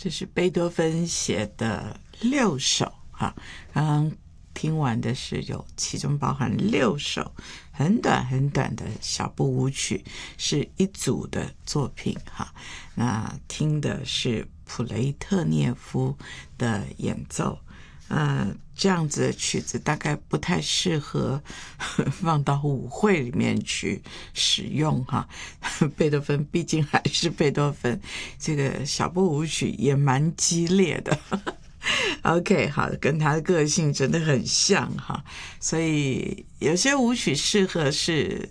这是贝多芬写的6首哈，刚刚听完的是其中包含6首很短很短的小步舞曲，是一组的作品哈。那听的是普雷特涅夫的演奏，这样子的曲子大概不太适合放到舞会里面去使用哈。贝多芬毕竟还是贝多芬，这个小步舞曲也蛮激烈的。OK， 好，跟他的个性真的很像哈，所以有些舞曲适合是